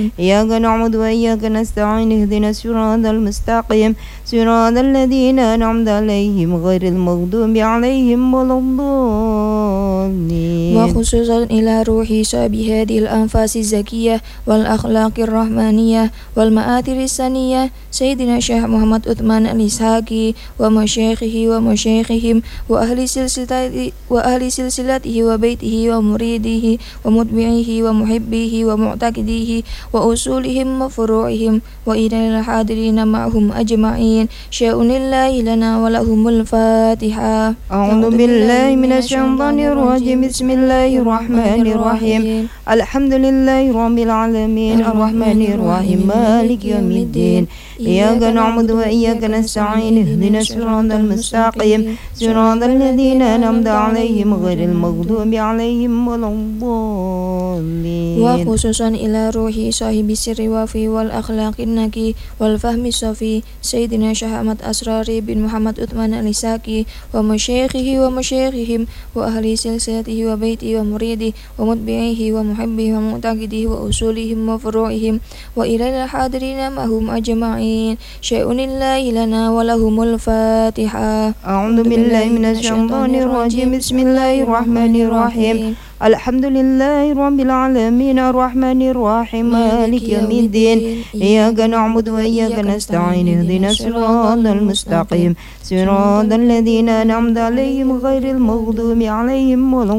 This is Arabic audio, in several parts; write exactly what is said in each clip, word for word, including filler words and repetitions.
إياك نعبد وإياك نستعين اهدنا الصراط المستقيم صراط الذين أنعمت عليهم غير المغضوب عليهم ولا الضالين. وخصوصا إلى روح صاحب هذه الأنفاس الزكية والأخلاق الرحمانية والمآثر السنية سيدنا الشيخ محمد عثمان الإسحاقي ومشايخه ومشايخهم وأهل سلسلته وأهل سلسلته وبيته ومريده ومتبعيه ومحبيه ومعتقديه وأصولهم وفروعهم وإلى الحاضرين معهم أجمعين. شاء الله لنا ولهم الفاتحة. أعوذ بالله من الشيطان الرجيم. بسم الله الرحمن الرحيم. الحمد لله رب العالمين الرحمن الرحيم مالك يوم الدين. إياك نعبد وإياك نستعين اهدنا الصراط المستقيم صراط الذين أنعمت عليهم غير المغضوب عليهم ولا الضالين. وخصوصا إلى روح صاحب السر وفي والأخلاق النقي والفهم الصفي سيدنا الشيخ أحمد أسراري بن محمد عثمان الإسحاقي ومشايخه ومشايخهم وأهل سلسلته وبيته ومريده ومتبعيه ومحبه ومعتقده وأصولهم وفروعهم وإلى الحاضرين معهم أجمعين. شاء الله لنا ولهم الفاتحة. أعوذ بالله من الشيطان الرجيم. بسم الله الرحمن الرحيم. الحمد لله رب العالمين الرحمن الرحيم مالك يوم الدين. إياك نعبد وإياك نستعين اهدنا الصراط المستقيم صراط الذين أنعمت عليهم غير المغضوب عليهم ولا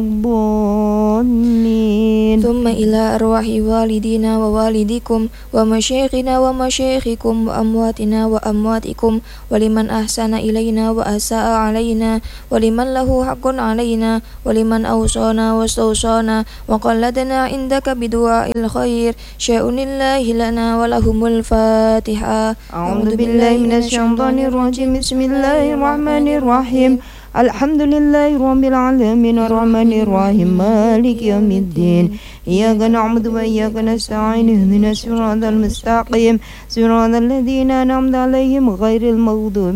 الضالين. ثم إلى أرواح والدينا ووالديكم ومشايخنا ومشايخكم وأمواتنا وأمواتكم ولمن أحسن إلينا وأساء علينا ولمن له حق علينا ولمن أوصانا واستوصانا وقلدنا عندك بدعاء الخير. شاء الله لنا ولهم الفاتحة. أعوذ بالله من الشيطان الرجيم. بسم الله الرحمن الرحيم. الحمد لله رب العالمين الرحمن الرحيم مالك يوم الدين. إياك نعبد وإياك نستعين اهدنا الصراط المستقيم صراط الذين أنعمت عليهم غير المغضوب